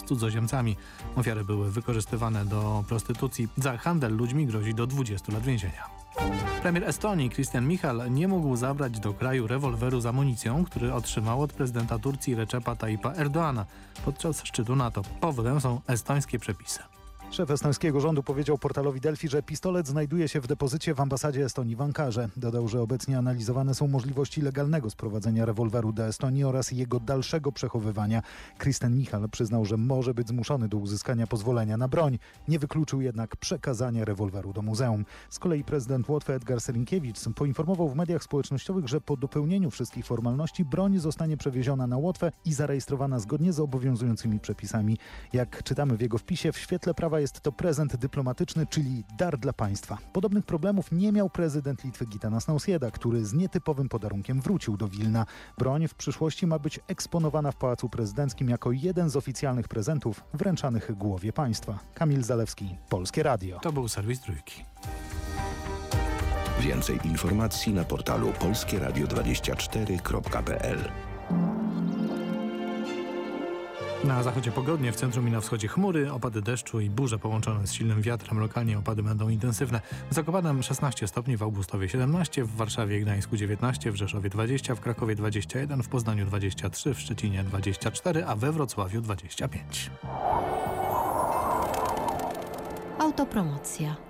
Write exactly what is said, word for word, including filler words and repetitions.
cudzoziemcami. Ofiary były wykorzystywane do prostytucji. Za handel ludźmi grozi do dwudziestu lat więzienia. Premier Estonii Kristen Michal nie mógł zabrać do kraju rewolweru z amunicją, który otrzymał od prezydenta Turcji Recepa Tayyipa Erdoğana podczas szczytu NATO. Powodem są estońskie przepisy. Szef estońskiego rządu powiedział portalowi Delfi, że pistolet znajduje się w depozycie w ambasadzie Estonii w Ankarze. Dodał, że obecnie analizowane są możliwości legalnego sprowadzenia rewolweru do Estonii oraz jego dalszego przechowywania. Kristen Michal przyznał, że może być zmuszony do uzyskania pozwolenia na broń. Nie wykluczył jednak przekazania rewolweru do muzeum. Z kolei prezydent Łotwy Edgar Selinkiewicz poinformował w mediach społecznościowych, że po dopełnieniu wszystkich formalności broń zostanie przewieziona na Łotwę i zarejestrowana zgodnie z obowiązującymi przepisami. Jak czytamy w jego wpisie, w świetle prawa jest to prezent dyplomatyczny, czyli dar dla państwa. Podobnych problemów nie miał prezydent Litwy Gitanas Nausėda, który z nietypowym podarunkiem wrócił do Wilna. Broń w przyszłości ma być eksponowana w Pałacu Prezydenckim jako jeden z oficjalnych prezentów wręczanych głowie państwa. Kamil Zalewski, Polskie Radio. To był serwis Trójki. Więcej informacji na portalu polskie radio dwadzieścia cztery kropka p l. Na zachodzie pogodnie, w centrum i na wschodzie chmury, opady deszczu i burze połączone z silnym wiatrem. Lokalnie opady będą intensywne. W Zakopanem szesnaście stopni, w Augustowie siedemnaście, w Warszawie i Gdańsku dziewiętnaście, w Rzeszowie dwadzieścia, w Krakowie dwadzieścia jeden, w Poznaniu dwadzieścia trzy, w Szczecinie dwadzieścia cztery, a we Wrocławiu dwadzieścia pięć. Autopromocja.